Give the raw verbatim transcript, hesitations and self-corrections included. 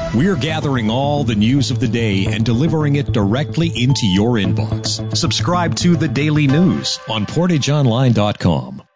We're gathering all the news of the day and delivering it directly into your inbox. Subscribe to The Daily News on portage online dot com.